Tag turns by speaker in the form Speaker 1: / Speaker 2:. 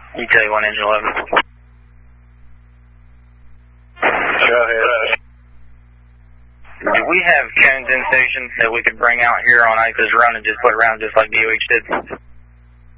Speaker 1: ETA1 engine 11.
Speaker 2: Go ahead.
Speaker 1: Do we have cones in station that we could bring out here on Acres Run and just put around just like DOH did?